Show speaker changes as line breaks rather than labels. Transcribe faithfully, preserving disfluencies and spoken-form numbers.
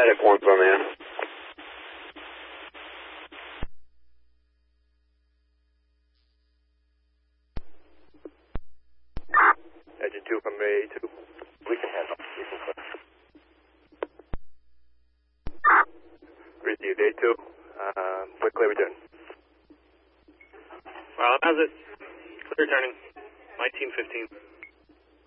medic one for me.
Engine two from A two. We can handle. We can clear. Received A two. Um, quick clear return.
Well, how's it? Clear returning. nineteen fifteen.